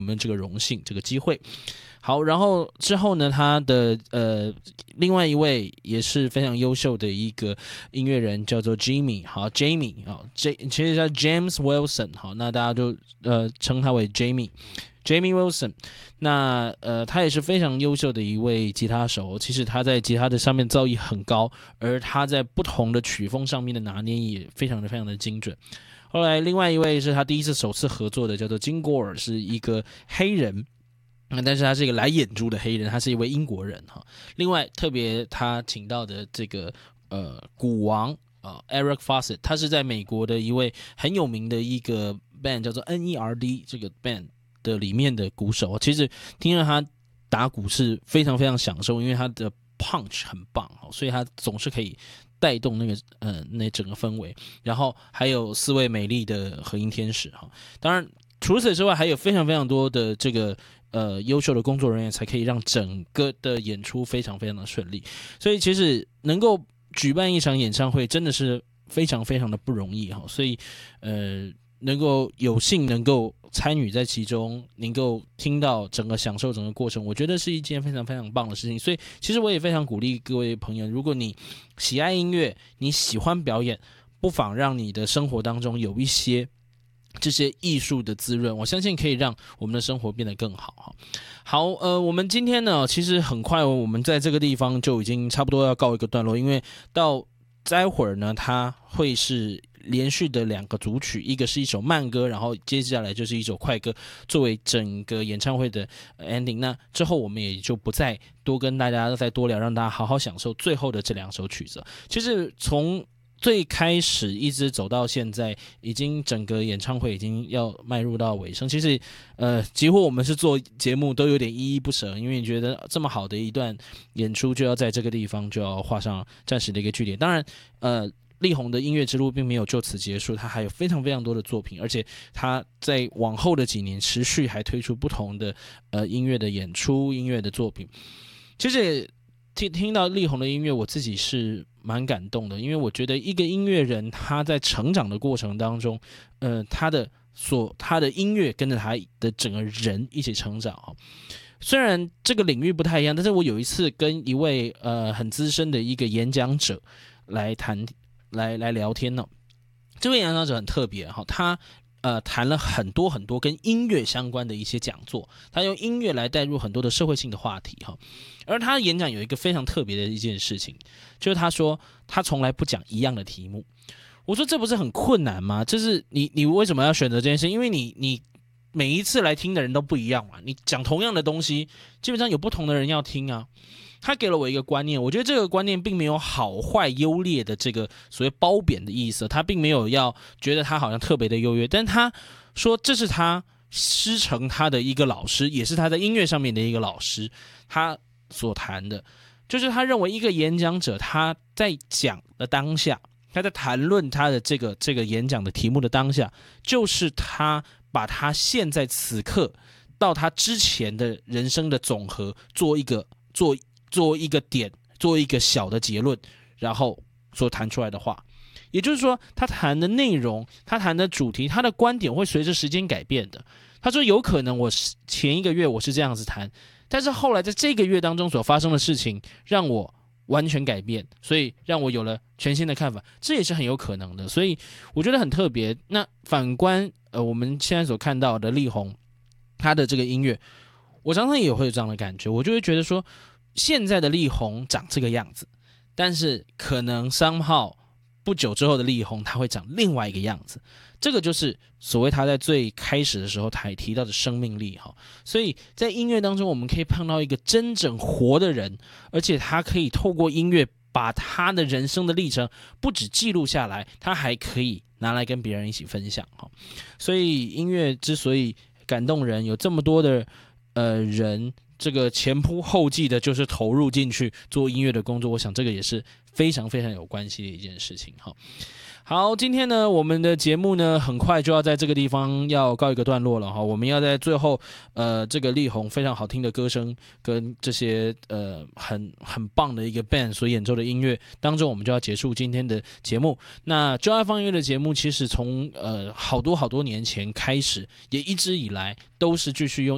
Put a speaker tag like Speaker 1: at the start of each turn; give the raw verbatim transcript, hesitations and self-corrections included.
Speaker 1: 我们这个荣幸这个机会。好，然后之后呢，他的呃另外一位也是非常优秀的一个音乐人叫做 Jimmy， 好 Jamie 好 J 其实叫 James Wilson， 好，那大家就呃称他为 Jamie Jamie Wilson。那呃他也是非常优秀的一位吉他手，其实他在吉他的上面造诣很高，而他在不同的曲风上面的拿捏也非常的非常的精准。后来另外一位是他第一次首次合作的，叫做金戈尔，是一个黑人。但是他是一个来演出的黑人，他是一位英国人哈。另外特别他请到的这个呃鼓王呃 Eric Fawcett， 他是在美国的一位很有名的一个 band 叫做 N E R D 这个 band 的里面的鼓手。其实听着他打鼓是非常非常享受，因为他的 punch 很棒，所以他总是可以带动那个呃那整个氛围。然后还有四位美丽的和音天使哈。当然除此之外还有非常非常多的这个呃，优秀的工作人员才可以让整个的演出非常非常的顺利，所以其实能够举办一场演唱会真的是非常非常的不容易哈，所以呃，能够有幸能够参与在其中，能够听到整个享受整个过程，我觉得是一件非常非常棒的事情。所以其实我也非常鼓励各位朋友，如果你喜爱音乐，你喜欢表演，不妨让你的生活当中有一些这些艺术的滋润，我相信可以让我们的生活变得更好。好，呃，我们今天呢，其实很快我们在这个地方就已经差不多要告一个段落，因为到待会儿呢，它会是连续的两个组曲，一个是一首慢歌，然后接下来就是一首快歌，作为整个演唱会的 ending。那之后我们也就不再多跟大家再多聊，让大家好好享受最后的这两首曲子。其实从最开始一直走到现在，已经整个演唱会已经要迈入到尾声。其实，呃，几乎我们是做节目都有点依依不舍，因为你觉得这么好的一段演出就要在这个地方就要画上暂时的一个句点。当然，呃，力宏的音乐之路并没有就此结束，他还有非常非常多的作品，而且他在往后的几年持续还推出不同的呃音乐的演出、音乐的作品。其实听听到力宏的音乐，我自己是蛮感动的，因为我觉得一个音乐人他在成长的过程当中，呃，他的所他的音乐跟着他的整个人一起成长。虽然这个领域不太一样，但是我有一次跟一位呃很资深的一个演讲者来谈来来聊天呢。这位演讲者很特别哈，他呃，谈了很多很多跟音乐相关的一些讲座，他用音乐来带入很多的社会性的话题哈。而他演讲有一个非常特别的一件事情，就是他说他从来不讲一样的题目。我说这不是很困难吗？就是你你为什么要选择这件事？因为你你每一次来听的人都不一样嘛，你讲同样的东西，基本上有不同的人要听啊。他给了我一个观念，我觉得这个观念并没有好坏优劣的这个所谓褒贬的意思，他并没有要觉得他好像特别的优越，但他说这是他师承他的一个老师，也是他在音乐上面的一个老师，他所谈的就是他认为一个演讲者他在讲的当下，他在谈论他的这个这个演讲的题目的当下，就是他把他现在此刻到他之前的人生的总和做一个做做一个点，做一个小的结论，然后所谈出来的话。也就是说，他谈的内容，他谈的主题，他的观点会随着时间改变的。他说有可能我前一个月我是这样子谈，但是后来在这个月当中所发生的事情让我完全改变，所以让我有了全新的看法，这也是很有可能的。所以我觉得很特别。那反观呃我们现在所看到的力宏他的这个音乐，我常常也会有这样的感觉，我就会觉得说现在的力宏长这个样子，但是可能somehow不久之后的力宏他会长另外一个样子。这个就是所谓他在最开始的时候他也提到的生命力。所以在音乐当中我们可以碰到一个真正活的人，而且他可以透过音乐把他的人生的历程不只记录下来，他还可以拿来跟别人一起分享。所以音乐之所以感动人，有这么多的呃人这个前仆后继的就是投入进去做音乐的工作，我想这个也是非常非常有关系的一件事情。好，今天呢我们的节目呢很快就要在这个地方要告一个段落了哈。我们要在最后呃这个力宏非常好听的歌声跟这些呃很很棒的一个 band 所演奏的音乐当中，我们就要结束今天的节目。那就爱放音乐的节目其实从呃好多好多年前开始，也一直以来都是继续用